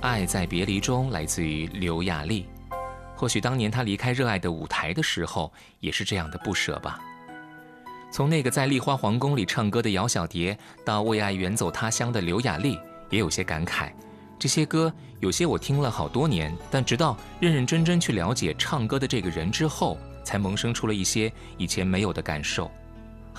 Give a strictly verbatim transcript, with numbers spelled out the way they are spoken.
爱在别离中》来自于刘雅丽。或许当年她离开热爱的舞台的时候，也是这样的不舍吧。从那个在丽花皇宫里唱歌的姚小蝶，到为爱远走他乡的刘雅丽，也有些感慨。这些歌有些我听了好多年，但直到认认真真去了解唱歌的这个人之后，才萌生出了一些以前没有的感受。